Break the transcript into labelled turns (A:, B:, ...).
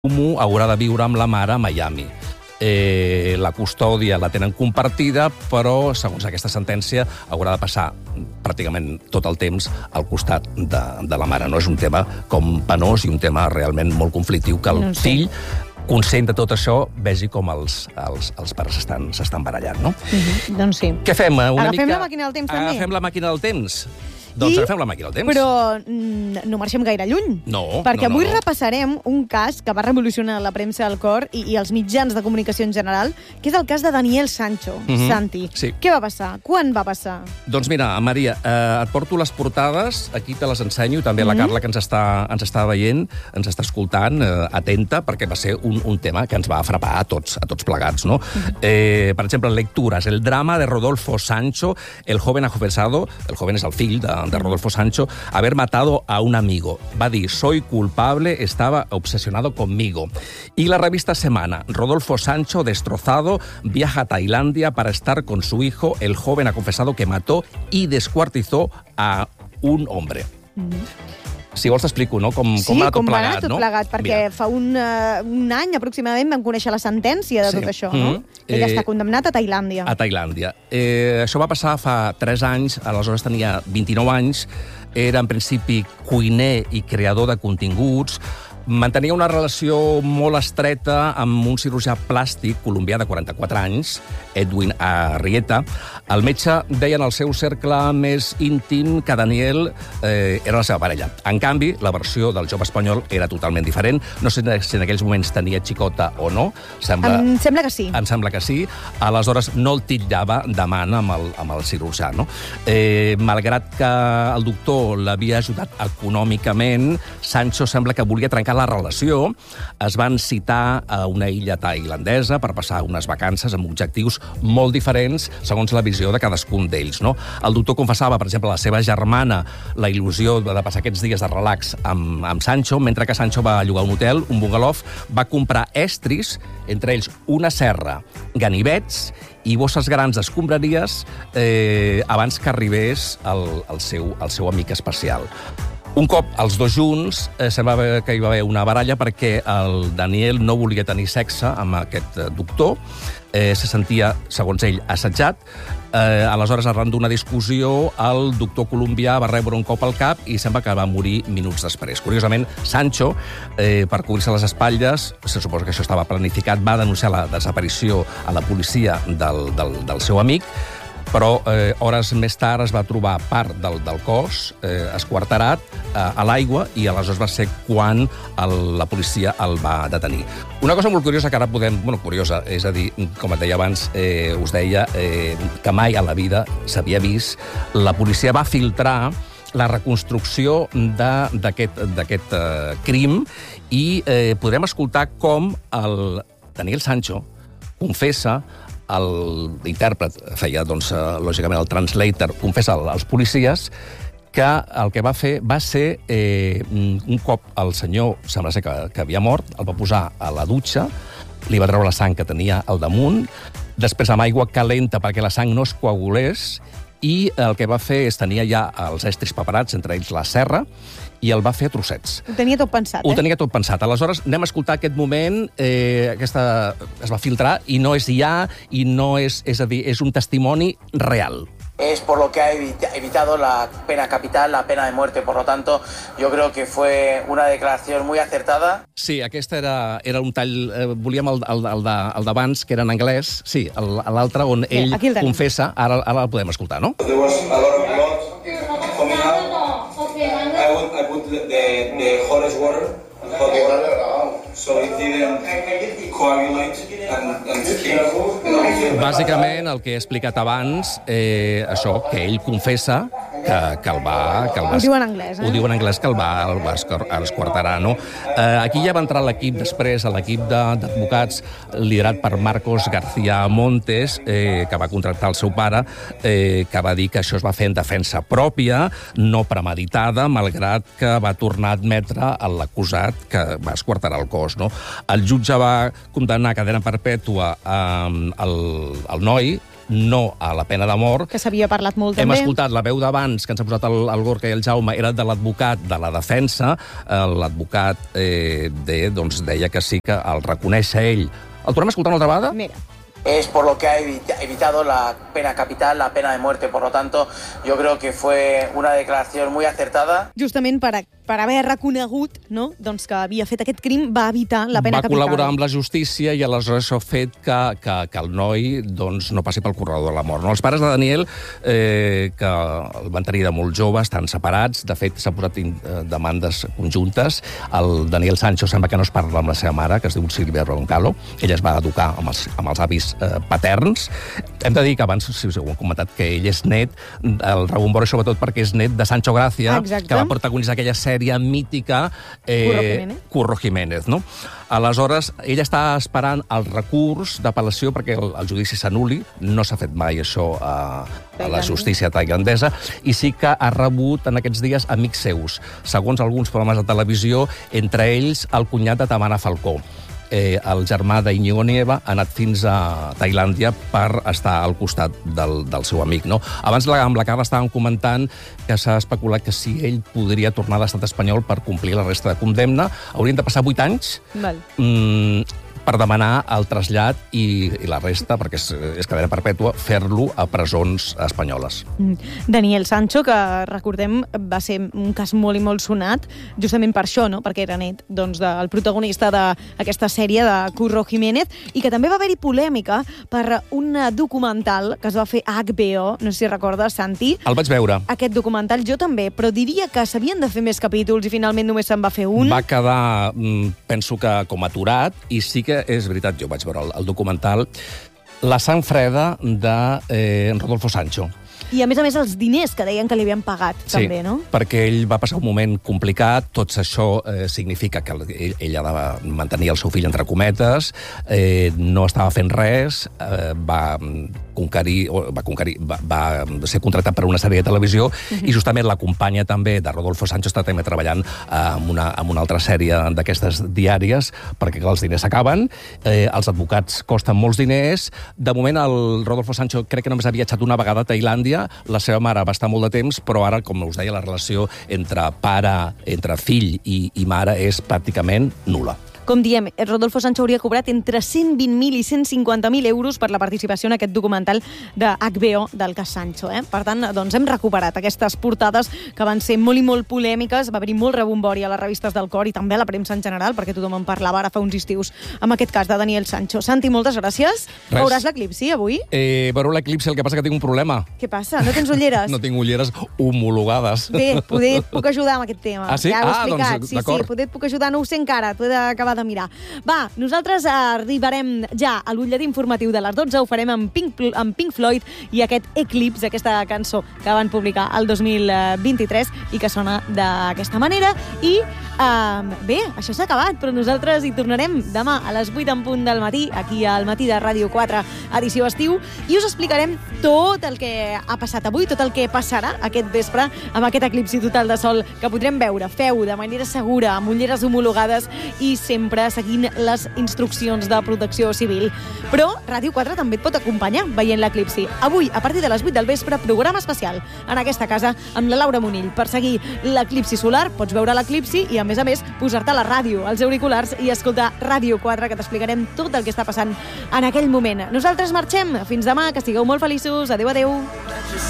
A: comú haurà de viure amb la mare a Miami. La custòdia la tenen compartida, però, segons aquesta sentència, haurà de passar pràcticament tot el temps al costat de la mare. No és un tema com penós i un tema realment molt conflictiu, que el fill, conscient de tot això, vegi com els pares s'estan barallant, no?
B: Doncs sí.
A: Què fem?
B: Agafem la màquina del temps, també?
A: Agafem la màquina del temps. Doncs agafem la màquina del temps.
B: Però no marxem gaire lluny.
A: No.
B: Perquè avui repassarem un cas que va revolucionar la premsa del cor i els mitjans de comunicació en general, que és el cas de Daniel Sancho, Santi.
A: Sí.
B: Què va passar? Quan va passar?
A: Doncs mira, Maria, et porto les portades, aquí te les ensenyo, també la Carla, que ens està veient, ens està escoltant, atenta, perquè va ser un tema que ens va frapar a tots plegats, no? Per exemple, lectures, el drama de Rodolfo Sancho, el joven acufesado, el joven és el fill de Rodolfo Sancho, haber matado a un amigo. Va dir, soy culpable, estaba obsesionado conmigo. Y la revista Semana, Rodolfo Sancho, destrozado, viaja a Tailandia para estar con su hijo, el joven ha confesado que mató y descuartizó a un hombre. Si vols t'explico, no? Com va anar tot plegat, no? Sí, com va anar tot plegat,
B: perquè fa un any aproximadament vam conèixer la sentència de tot això, no? Ell està condemnat a Tailàndia.
A: A Tailàndia. Això va passar fa 3 anys, aleshores tenia 29 anys, era en principi cuiner i creador de continguts, mantenia una relació molt estreta amb un cirurgià plàstic colombià de 44 anys, Edwin Arrieta. El metge deia en el seu cercle més íntim que Daniel era la seva parella. En canvi, la versió del jove espanyol era totalment diferent. No sé si en aquells moments tenia xicota o no.
B: Em sembla que sí.
A: Em sembla que sí. Aleshores, no el titllava de man amb el cirurgià, no? Malgrat que el doctor l'havia ajudat econòmicament, Sancho sembla que volia trencar la relació. Es van citar a una illa tailandesa per passar unes vacances amb objectius molt diferents segons la visió de cadascun d'ells, no? El doctor confessava, per exemple, a la seva germana la il·lusió de passar aquests dies de relax amb Sancho, mentre que Sancho va llogar un hotel, un bungalov, va comprar estris, entre ells una serra, ganivets i bosses grans d'escombraries abans que arribés el seu amic especial. Un cop els dos junts, semblava que hi va haver una baralla perquè el Daniel no volia tenir sexe amb aquest doctor, se sentia, segons ell, assetjat. Aleshores, arran d'una discussió, el doctor colombià va rebre un cop al cap i sembla que va morir minuts després. Curiosament, Sancho, per cobrir-se les espatlles, se suposa que això estava planificat, va denunciar la desaparició a la policia del seu amic, però hores més tard es va trobar part del cos esquarterat a l'aigua i aleshores va ser quan la policia el va detenir. Una cosa molt curiosa que ara podem... curiosa, és a dir, com et deia abans, us deia que mai a la vida s'havia vist. La policia va filtrar la reconstrucció d'aquest crim i podrem escoltar com el Daniel Sancho confessa, l'intèrpret feia, doncs, lògicament, el translator, confessa als policies que el que va fer va ser, un cop el senyor, sembla ser que havia mort, el va posar a la dutxa, li va treure la sang que tenia al damunt, després amb aigua calenta perquè la sang no es coagulés, i el que va fer és tenir ja els estris preparats, entre ells la serra, i el va fer a trossets.
B: Ho tenia tot pensat,
A: Ho tenia tot pensat. Aleshores, anem a escoltar aquest moment, es va filtrar, i no és ja, i no és a dir, és un testimoni real.
C: Es por lo que ha evitado la pena capital, la pena de muerte. Por lo tanto, yo creo que fue una declaración muy acertada.
A: Sí, aquesta era un tall... volíem el d'abans, que era en anglès. Sí, l'altre on ell confessa. Ara el podem escoltar, no?
D: There was a lot of blood coming out. I put the hottest water, so it didn't coagulate and skin.
A: Bàsicament, el que he explicat abans, això, que ell confessa que el va...
B: Ho diu en anglès,
A: Ho diu en anglès, que el va esquarterar, no? Aquí ja va entrar l'equip després, l'equip d'advocats liderat per Marcos García Montes, que va contractar el seu pare, que va dir que això es va fer en defensa pròpia, no premeditada, malgrat que va tornar a admetre l'acusat que va esquarterar el cos, no? El jutge va condemnar a cadena perpètua al noi, no a la pena de mort.
B: Que s'havia parlat molt,
A: Hem
B: també.
A: escoltat la veu d'abans, que ens ha posat el Gorka i el Jaume, era de l'advocat de la defensa. L'advocat doncs, deia que sí que el reconeix a ell. El tornem a escoltar una altra vegada?
B: Mira.
C: Es por lo que ha evitado la pena capital, la pena de muerte. Por lo tanto, yo creo que fue una declaración muy acertada.
B: Justament per haver reconegut, no?, doncs que havia fet aquest crim, va evitar la pena capital.
A: Va col·laborar amb la justícia i aleshores això ha fet que el noi doncs, no passi pel corredor de la mort. No? Els pares de Daniel, que el van tenir de molt jove, estan separats. De fet, s'ha posat demandes conjuntes. El Daniel Sancho sembla que no es parla amb la seva mare, que es diu Silvia Roncallo. Ella es va educar amb els avis paterns. Hem de dir que abans, si ho hem comentat, que ell és net, el Raúl Mbora, sobretot perquè és net de Sancho Gracia, que va protagonitzar aquella sèrie mítica Curro Jiménez, no? Aleshores, ella està esperant el recurs d'apel·lació perquè el judici s'anul·li. No s'ha fet mai això a la justícia tailandesa, i sí que ha rebut en aquests dies amics seus. Segons alguns programes de televisió, entre ells el cunyat de Tamara Falcó. El germà d'Iñigo Nieva ha anat fins a Tailàndia per estar al costat del seu amic. No? Abans amb la Carla estàvem comentant que s'ha especulat que si ell podria tornar a l'estat espanyol per complir la resta de condemna. Haurien de passar 8 anys per demanar el trasllat i la resta, perquè és cadena perpètua, fer-lo a presons espanyoles.
B: Daniel Sancho, que recordem va ser un cas molt i molt sonat, justament per això, no? Perquè era net del protagonista d'aquesta sèrie de Curro Jiménez, i que també va haver-hi polèmica per un documental que es va fer a HBO, no sé si recordes, Santi.
A: El vaig veure.
B: Aquest documental jo també, però diria que s'havien de fer més capítols i finalment només se'n va fer un.
A: Va quedar, penso que com aturat, i sí que és veritat, jo vaig veure el documental, la sang freda de Rodolfo Sancho.
B: I, a més, els diners que deien que li havien pagat, també, no?
A: Sí, perquè ell va passar un moment complicat. Tot això significa que ell ha de mantenir el seu fill entre cometes, no estava fent res, va ser contractat per una sèrie de televisió, i justament la companya també de Rodolfo Sancho està també treballant en una altra sèrie d'aquestes diàries, perquè els diners s'acaben, els advocats costen molts diners. De moment, el Rodolfo Sancho crec que només ha viatjat una vegada a Tailàndia. La seva mare va estar molt de temps, però ara, com us deia, la relació entre fill i mare és pràcticament nul·la.
B: Com diem, Rodolfo Sancho hauria cobrat entre 120.000 i 150.000 euros per la participació en aquest documental de HBO del cas Sancho. Per tant, doncs hem recuperat aquestes portades que van ser molt i molt polèmiques, va haver-hi molt rebombori a les revistes del cor i també a la premsa en general, perquè tothom en parlava ara fa uns estius amb aquest cas de Daniel Sancho. Santi, moltes gràcies. Veuràs l'eclipsi avui?
A: Veureu l'eclipsi, el que passa que tinc un problema.
B: Què passa? No tens ulleres?
A: No tinc ulleres homologades.
B: Bé, poder et puc ajudar amb aquest tema.
A: Ah, sí?
B: Ja ho he explicat.
A: Doncs, d'acord.
B: Sí, poder et puc ajudar, no ho sé encara, t'ho he d'acabar de mirar. Va, nosaltres arribarem ja a l'utlletí informatiu de les 12, ho farem amb Pink Floyd i aquest Eclipse, aquesta cançó que van publicar el 2023 i que sona d'aquesta manera. I bé, això s'ha acabat, però nosaltres hi tornarem demà a les 8 en punt del matí, aquí al Matí de Ràdio 4, edició estiu, i us explicarem tot el que ha passat avui, tot el que passarà aquest vespre amb aquest eclipsi total de sol que podrem veure, feu de manera segura, amb ulleres homologades i sempre seguint les instruccions de protecció civil. Però Ràdio 4 també et pot acompanyar veient l'eclipsi. Avui, a partir de les 8 del vespre, programa especial en aquesta casa amb la Laura Monill. Per seguir l'eclipsi solar, pots veure l'eclipsi i, a més, posar-te a la ràdio, als auriculars, i escoltar Ràdio 4, que t'explicarem tot el que està passant en aquell moment. Nosaltres marxem. Fins demà, que sigueu molt feliços. Adéu, adéu.